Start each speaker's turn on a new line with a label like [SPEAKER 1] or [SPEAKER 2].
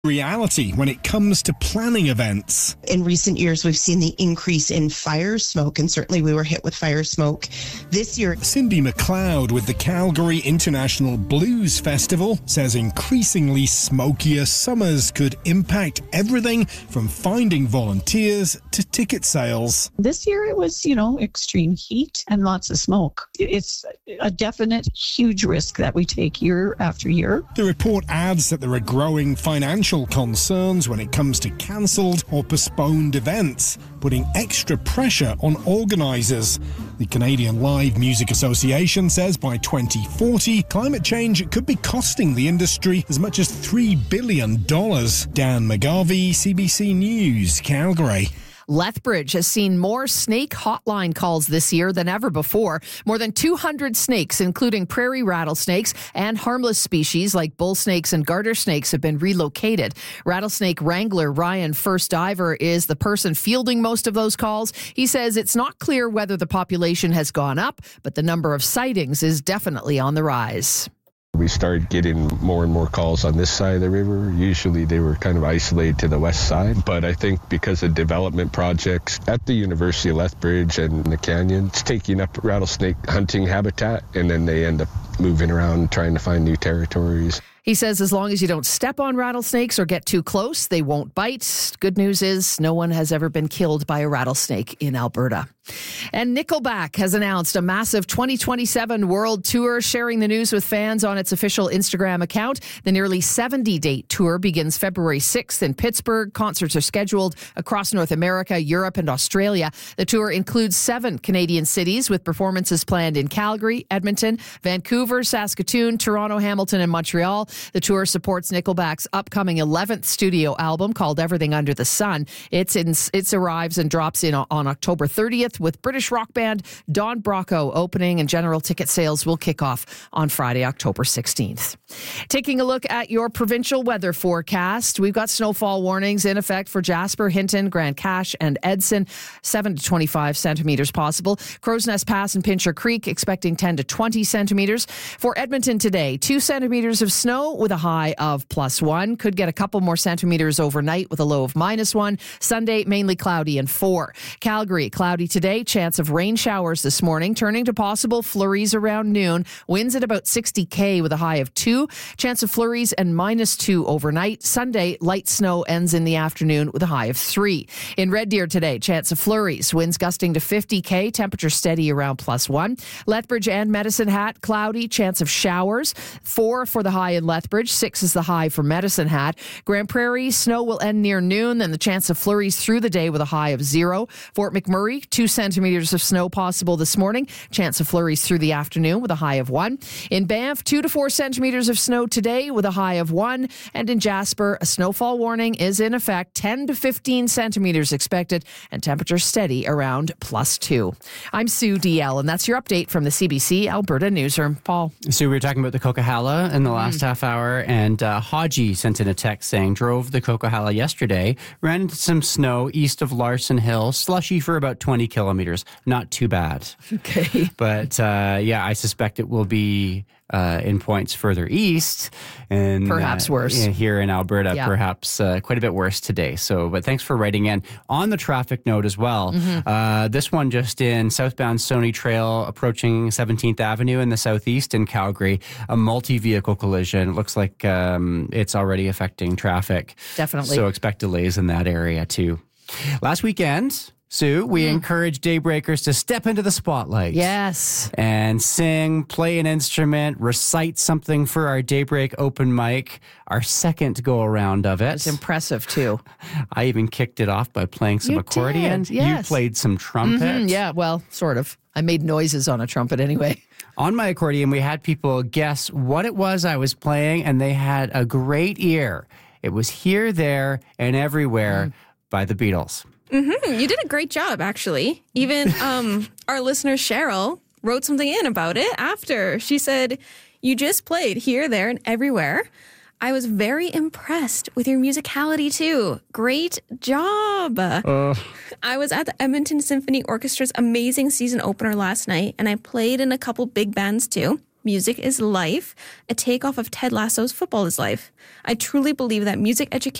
[SPEAKER 1] reality when it comes to planning events.
[SPEAKER 2] In recent years, we've seen the increase in fire smoke, and certainly we were hit with fire smoke this year.
[SPEAKER 1] Cindy McLeod with the Calgary International Blues Festival says increasingly smokier summers could impact everything from finding volunteers to ticket sales.
[SPEAKER 3] This year it was, extreme heat and lots of smoke. It's a definite huge risk that we take year after year.
[SPEAKER 1] The report adds that there are growing financial concerns when it comes to cancelled or postponed events, putting extra pressure on organisers. The Canadian Live Music Association says by 2040, climate change could be costing the industry as much as $3 billion. Dan McGarvey, CBC News, Calgary.
[SPEAKER 4] Lethbridge has seen more snake hotline calls this year than ever before. More than 200 snakes, including prairie rattlesnakes and harmless species like bull snakes and garter snakes, have been relocated. Rattlesnake wrangler Ryan First Diver is the person fielding most of those calls. He says it's not clear whether the population has gone up, but the number of sightings is definitely on the rise.
[SPEAKER 5] We started getting more and more calls on this side of the river. Usually they were kind of isolated to the west side, but I think because of development projects at the University of Lethbridge and the canyon, it's taking up rattlesnake hunting habitat, and then they end up moving around trying to find new territories.
[SPEAKER 4] He says as long as you don't step on rattlesnakes or get too close, they won't bite. Good news is no one has ever been killed by a rattlesnake in Alberta. And Nickelback has announced a massive 2027 world tour, sharing the news with fans on its official Instagram account. The nearly 70-date tour begins February 6th in Pittsburgh. Concerts are scheduled across North America, Europe, and Australia. The tour includes 7 Canadian cities, with performances planned in Calgary, Edmonton, Vancouver, Saskatoon, Toronto, Hamilton, and Montreal. The tour supports Nickelback's upcoming 11th studio album called Everything Under the Sun. It arrives and drops in on October 30th, with British rock band Don Brocco opening, and general ticket sales will kick off on Friday, October 16th. Taking a look at your provincial weather forecast, we've got snowfall warnings in effect for Jasper, Hinton, Grand Cache, and Edson. 7 to 25 centimeters possible. Crow's Nest Pass and Pincher Creek expecting 10 to 20 centimeters. For Edmonton today, 2 centimeters of snow with a high of +1. Could get a couple more centimeters overnight with a low of -1. Sunday, mainly cloudy and 4. Calgary, cloudy today. Chance of rain showers this morning, turning to possible flurries around noon. Winds at about 60 km with a high of 2. Chance of flurries and -2 overnight. Sunday, light snow ends in the afternoon with a high of 3. In Red Deer today, chance of flurries. Winds gusting to 50 km. Temperature steady around +1. Lethbridge and Medicine Hat, cloudy. Chance of showers. 4 for the high in Lethbridge. 6 is the high for Medicine Hat. Grand Prairie, snow will end near noon. Then the chance of flurries through the day with a high of 0. Fort McMurray, 2 centimeters of snow possible this morning. Chance of flurries through the afternoon with a high of 1. In Banff, 2 to 4 centimeters of snow today with a high of 1. And in Jasper, a snowfall warning is in effect. 10 to 15 centimeters expected, and temperature steady around +2. I'm Sue DL, and that's your update from the CBC Alberta Newsroom. Paul.
[SPEAKER 6] So we were talking about the Coquihalla in the last half hour, and Haji sent in a text saying, drove the Coquihalla yesterday, ran into some snow east of Larson Hill, slushy for about 20 kilometers. Not too bad.
[SPEAKER 4] Okay.
[SPEAKER 6] But I suspect it will be in points further east, and
[SPEAKER 4] perhaps worse
[SPEAKER 6] here in Alberta. Yeah. Perhaps quite a bit worse today. But thanks for writing in. On the traffic note as well, this one just in southbound Stoney Trail approaching 17th Avenue in the southeast in Calgary, a multi-vehicle collision. It looks like it's already affecting traffic.
[SPEAKER 4] Definitely.
[SPEAKER 6] So expect delays in that area too. Last weekend, Sue, we encourage daybreakers to step into the spotlight.
[SPEAKER 4] Yes.
[SPEAKER 6] And sing, play an instrument, recite something for our Daybreak open mic, our second go-around of it.
[SPEAKER 4] It's impressive, too.
[SPEAKER 6] I even kicked it off by playing some accordion.
[SPEAKER 4] Did, yes.
[SPEAKER 6] You played some trumpet.
[SPEAKER 4] Yeah, well, sort of. I made noises on a trumpet anyway.
[SPEAKER 6] On my accordion, we had people guess what it was I was playing, and they had a great ear. It was Here, There, and Everywhere by the Beatles.
[SPEAKER 7] You did a great job, actually. Even our listener, Cheryl, wrote something in about it after. She said, you just played Here, There, and Everywhere. I was very impressed with your musicality, too. Great job. I was at the Edmonton Symphony Orchestra's amazing season opener last night, and I played in a couple big bands, too. Music is Life, a takeoff of Ted Lasso's Football is Life. I truly believe that music education